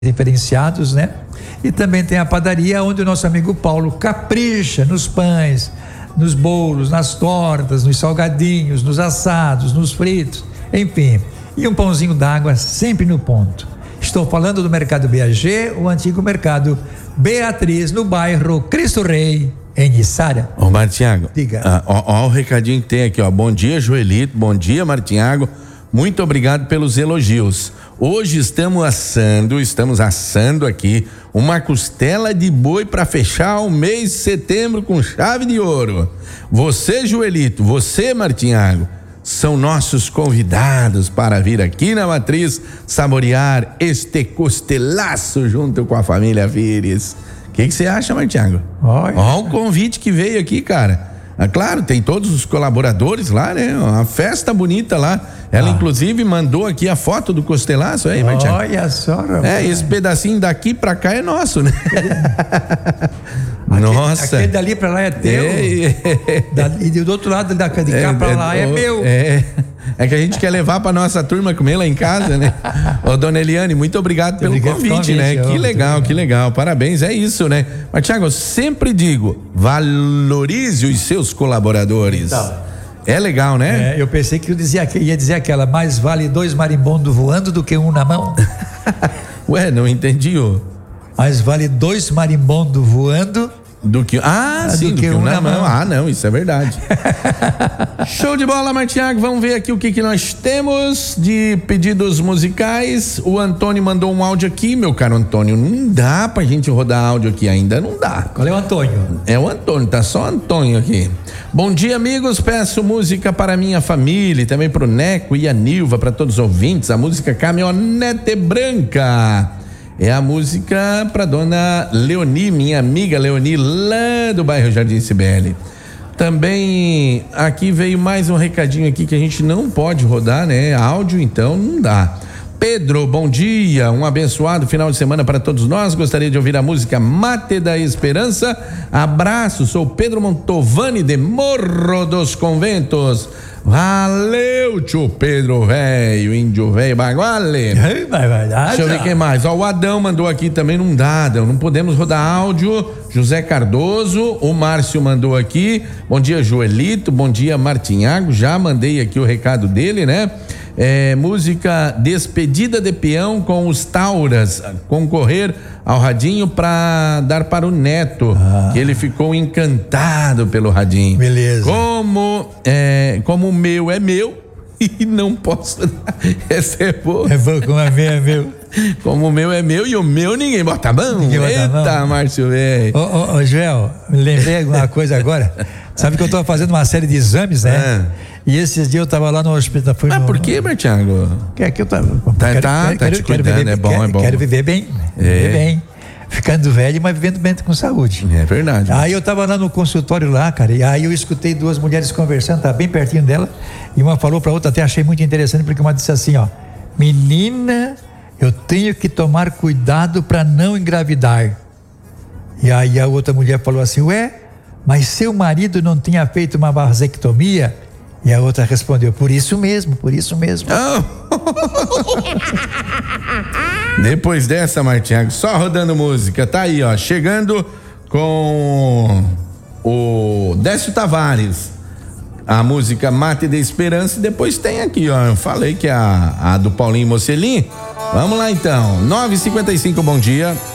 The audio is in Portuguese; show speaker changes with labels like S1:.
S1: diferenciados, né? E também tem a padaria onde o nosso amigo Paulo capricha nos pães, nos bolos, nas tortas, nos salgadinhos, nos assados, nos fritos, enfim. E um pãozinho d'água sempre no ponto. Estou falando do Mercado BAG, o antigo Mercado Beatriz, no bairro Cristo Rei, em Içara.
S2: Ô Martinhago,
S1: diga.
S2: Ó o recadinho que tem aqui, ó. Bom dia, Joelito, bom dia, Martinhago. Muito obrigado pelos elogios. Hoje estamos assando aqui uma costela de boi para fechar o mês de setembro com chave de ouro. Você, Joelito, você, Martinhago, são nossos convidados para vir aqui na Matriz saborear este costelaço junto com a família Vires. O que você acha, Martinhago? Ó o convite que veio aqui, cara. Claro, tem todos os colaboradores lá, né? Uma festa bonita lá. Ela inclusive mandou aqui a foto do costelaço aí, Martinhago.
S1: Olha só, rapaz.
S2: Esse pedacinho daqui pra cá é nosso, né? Nossa.
S1: Aquele dali pra lá é teu. E do outro lado de cá pra lá é meu.
S2: É que a gente quer levar pra nossa turma comer lá em casa, né? Ô, dona Eliane, muito obrigado pelo convite, né? Que legal. Parabéns, é isso, né? Mas, Thiago, eu sempre digo, valorize os seus colaboradores. Então, é legal, né?
S1: Eu pensei que ia dizer aquela, mais vale 2 marimbondos voando do que um na mão.
S2: Ué, não entendi,
S1: Mais vale 2 marimbondos voando
S2: do que do que um na mão. Não, isso é verdade. Show de bola, Martinhago. Vamos ver aqui o que nós temos de pedidos musicais. O Antônio mandou um áudio aqui, meu caro Antônio. Não dá pra gente rodar áudio aqui ainda, não dá.
S1: Qual é o Antônio?
S2: É o Antônio, tá só o Antônio aqui. Bom dia, amigos. Peço música para minha família e também pro Neco e a Nilva, para todos os ouvintes. A música Caminhonete Branca. É a música pra dona Leoni, minha amiga Leoni, lá do bairro Jardim Cibele. Também aqui veio mais um recadinho aqui que a gente não pode rodar, né? Áudio, então não dá. Pedro, bom dia, um abençoado final de semana para todos nós. Gostaria de ouvir a música Mate da Esperança. Abraço, sou Pedro Montovani de Morro dos Conventos. Valeu, tio Pedro velho, índio velho baguale. Deixa eu ver quem mais. O Adão mandou aqui também, não dá, Adão, não podemos rodar áudio. José Cardoso, o Márcio mandou aqui. Bom dia, Joelito, bom dia, Martinhago. Já mandei aqui o recado dele, né? Música Despedida de Peão com os Tauras, concorrer ao radinho para dar para o neto, que ele ficou encantado pelo radinho.
S1: Beleza.
S2: Como o meu é meu e não posso dar. Essa é boa.
S1: É bom, como é meu.
S2: Como o meu é meu e o meu ninguém bota a mão. Eita, Márcio, velho.
S1: Ô, Joel, me lembrei de uma coisa agora. Sabe que eu tô fazendo uma série de exames, né? E esses dias eu tava lá no hospital.
S2: Por que, Martinhago?
S1: Que eu tava.
S2: Tá te cuidando, é bom.
S1: Quero viver bem. Viver bem. Ficando velho, mas vivendo bem com saúde.
S2: É verdade.
S1: Aí eu tava lá no consultório lá, cara, e aí eu escutei 2 mulheres conversando, tá bem pertinho dela, e uma falou pra outra, até achei muito interessante, porque uma disse assim, ó: menina, eu tenho que tomar cuidado pra não engravidar. E aí a outra mulher falou assim: ué, mas seu marido não tinha feito uma vasectomia? E a outra respondeu: por isso mesmo.
S2: Depois dessa, Martinhago, só rodando música, tá aí, ó, chegando com o Décio Tavares, a música Mate de Esperança, e depois tem aqui, ó, eu falei que é a do Paulinho Mocelin. Vamos lá então, 9h55, bom dia.